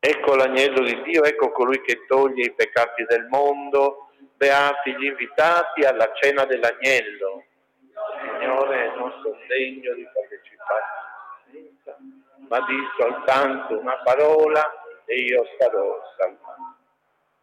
Ecco l'agnello di Dio, ecco colui che toglie i peccati del mondo. Beati gli invitati alla cena dell'agnello. Signore, non sono degno di partecipare, ma di soltanto una parola e io sarò salvato.